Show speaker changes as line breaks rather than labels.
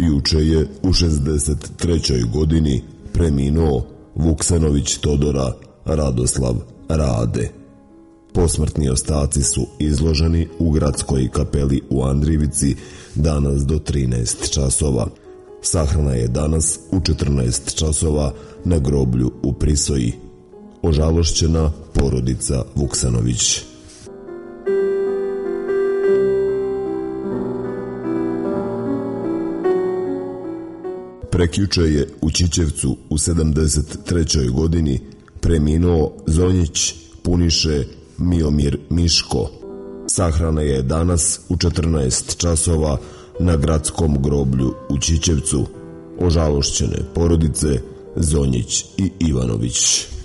Juče je u 63. godini preminuo Vuksanović Todora Radoslav Rade. Posmrtni ostaci su izloženi u gradskoj kapeli u Andrijevici danas do 13 časova. Sahrana je danas u 14 časova na groblju u Prisoji. Ožalošćena porodica Vuksanović. Prekjuče je u Čičevcu u 73. godini preminuo Zonjić Puniše Miomir Miško. Sahrana je danas u 14 časova na gradskom groblju u Čičevcu. Ožalošćene porodice Zonjić i Ivanović.